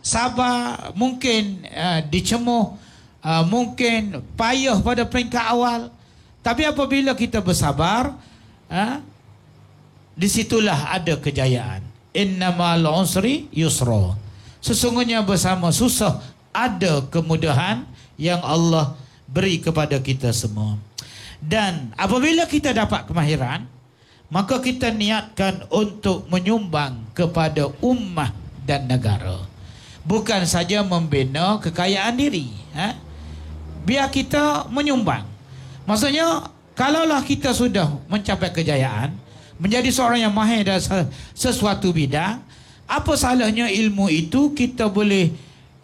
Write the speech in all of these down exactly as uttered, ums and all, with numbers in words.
sabar, mungkin uh, dicemuh, uh, mungkin payah pada peringkat awal. Tapi apabila kita bersabar, uh, disitulah ada kejayaan. Innamal usri yusra. Sesungguhnya bersama susah ada kemudahan yang Allah beri kepada kita semua. Dan apabila kita dapat kemahiran, maka kita niatkan untuk menyumbang kepada ummah dan negara. Bukan saja membina kekayaan diri. Ha? Biar kita menyumbang. Maksudnya, kalaulah kita sudah mencapai kejayaan, menjadi seorang yang mahir dalam sesuatu bidang, apa salahnya ilmu itu kita boleh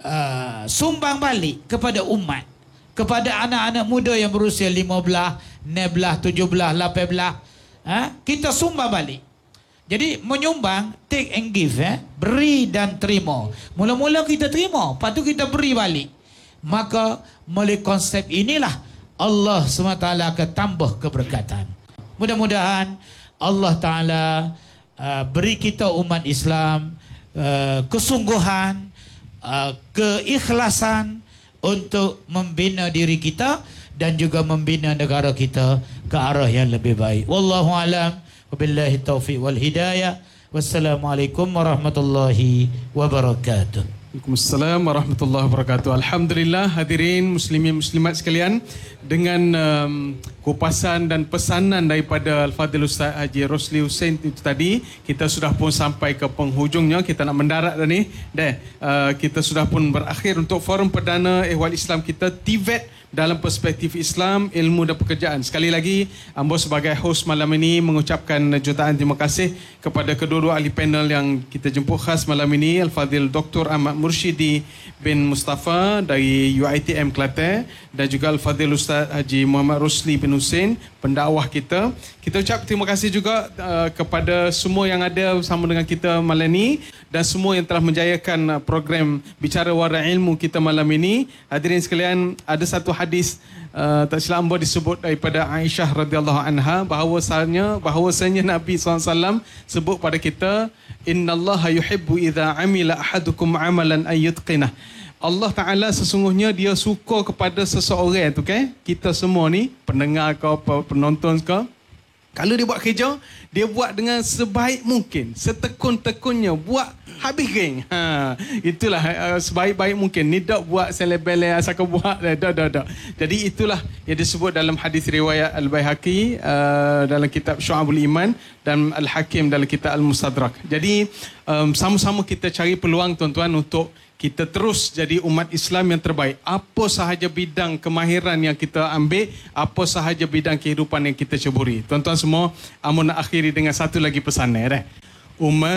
uh, sumbang balik kepada umat, kepada anak-anak muda yang berusia lima belas, enam belas, tujuh belas, lapan belas. Ha? Kita sumbang balik. Jadi menyumbang, take and give, eh? Beri dan terima. Mula-mula kita terima, lepas tu kita beri balik. Maka melalui konsep inilah Allah subhanahu wa taala akan tambah keberkatan. Mudah-mudahan Allah Ta'ala uh, beri kita umat Islam uh, kesungguhan, uh, keikhlasan untuk membina diri kita dan juga membina negara kita ke arah yang lebih baik. Wallahu alam, wabillahi taufiq wal hidayah. Wassalamualaikum warahmatullahi wabarakatuh. Waalaikumsalam warahmatullahi wabarakatuh. Alhamdulillah, hadirin muslimin muslimat sekalian, dengan um, kupasan dan pesanan daripada Al-Fadhil Ustaz Haji Rosli Hussein itu tadi, kita sudah pun sampai ke penghujungnya. Kita nak mendarat dah ni. Dan uh, kita sudah pun berakhir untuk forum perdana Ehwal Islam kita, T V E T dalam perspektif Islam, ilmu dan pekerjaan. Sekali lagi, Ambo sebagai host malam ini mengucapkan jutaan terima kasih kepada kedua-dua ahli panel yang kita jemput khas malam ini, Al-Fadhil Doktor Ahmad Mursyidi bin Mustafa dari U I T M Kelantan, dan juga Al-Fadhil Ustaz Haji Muhammad Rosli bin Hussein, pendakwah kita. Kita ucap terima kasih juga uh, kepada semua yang ada bersama dengan kita malam ini dan semua yang telah menjayakan uh, program Bicara Wara Ilmu kita malam ini. Hadirin sekalian, ada satu hadis uh, tak silap Ambo disebut daripada Aisyah radhiyallahu anha, bahawasanya bahawasanya Nabi sallallahu alaihi wasallam sebut pada kita, innallaha yuhibbu idza amila ahadukum amalan ayyutqinah. Allah Ta'ala sesungguhnya dia suka kepada seseorang tu, kan? Kita semua ni, pendengar kau, penonton kau, kalau dia buat kerja, dia buat dengan sebaik mungkin, setekun-tekunnya, buat habis geng. Ha, itulah uh, sebaik-baik mungkin. Ni tak buat selebele asal kau buat, dah dah dah. Jadi itulah yang disebut dalam hadis riwayat Al-Baihaqi uh, dalam kitab Syu'abul Iman dan Al-Hakim dalam kitab Al-Mustadrak. Jadi um, sama-sama kita cari peluang tuan-tuan untuk kita terus jadi umat Islam yang terbaik. Apa sahaja bidang kemahiran yang kita ambil, apa sahaja bidang kehidupan yang kita ceburi. Tuan-tuan semua, amun nak akhiri dengan satu lagi pesan. Eh? Umat